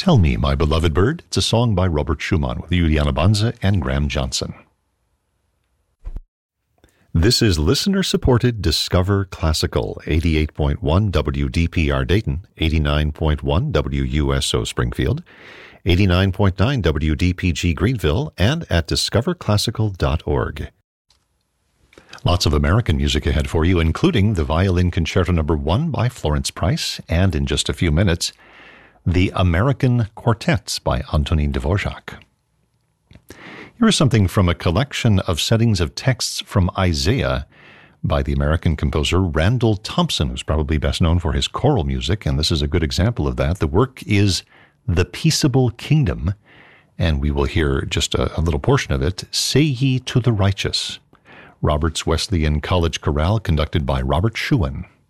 Tell Me, My Beloved Bird. It's a song by Robert Schumann with Juliana Banza and Graham Johnson. This is listener-supported Discover Classical, 88.1 WDPR Dayton, 89.1 WUSO Springfield, 89.9 WDPG Greenville, and at discoverclassical.org. Lots of American music ahead for you, including the Violin Concerto No. 1 by Florence Price, and in just a few minutes, the American Quartets by Antonin Dvorak. Here is something from a collection of settings of texts from Isaiah by the American composer Randall Thompson, who's probably best known for his choral music, and this is a good example of that. The work is The Peaceable Kingdom, and we will hear just a little portion of it, Say Ye to the Righteous, Roberts Wesleyan College Chorale, conducted by Robert Schumann.